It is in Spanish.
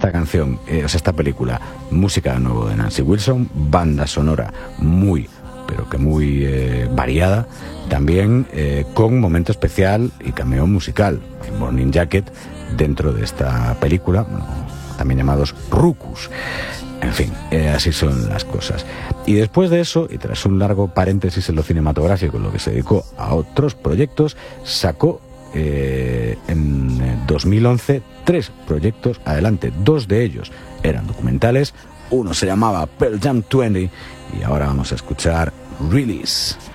esta canción, esta película, música de nuevo de Nancy Wilson, banda sonora muy, pero que muy variada, también con momento especial y cameo musical, en Morning Jacket, dentro de esta película, bueno, también llamados Rucus. En fin, así son las cosas. Y después de eso, y tras un largo paréntesis en lo cinematográfico, en lo que se dedicó a otros proyectos, sacó en 2011 3 proyectos adelante. 2 de ellos eran documentales, uno se llamaba Pearl Jam 20 y ahora vamos a escuchar Release.